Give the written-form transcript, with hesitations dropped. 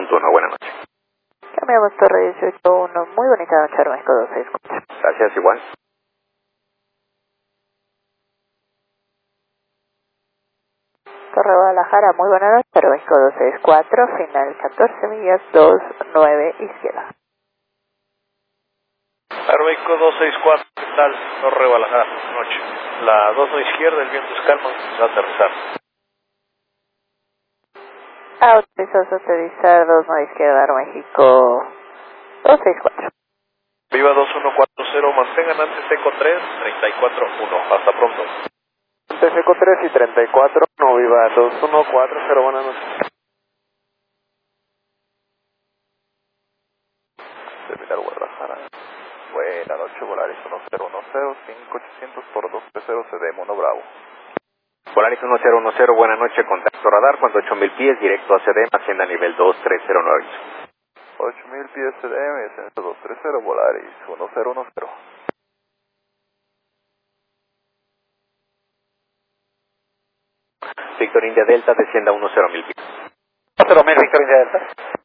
1, buenas noches. Cambiamos Torre 18-1, muy bonita noche, Aeroméxico 264. Gracias, igual. Torre Guadalajara, muy buena noche, Aeroméxico 264, final 14 millas, 29 izquierda. Aeroméxico 264, ¿qué tal? Torre Guadalajara, buenas noches. La 2 izquierda, el viento es calmo, va a aterrizar. Autorizados a aterrizar 29 izquierda, Aeroméxico 264. Viva 2140, mantengan antes ECO 3, 34-1, hasta pronto. Antes ECO 3 y 34, no, viva 2140, buenas noches. Terminal Guadalajara. Buenas noches, Volaris 1010, 5800 por 230 CD, Mono Bravo. Volaris 1010, buenas noches, contacto radar, cuando 8000 pies, directo a CDM, hacienda nivel 2309. 8000 pies CDM, ascenso 230, Volaris 1010. Victor India Delta, descienda 10.000 pies. 10.000, Victor India Delta.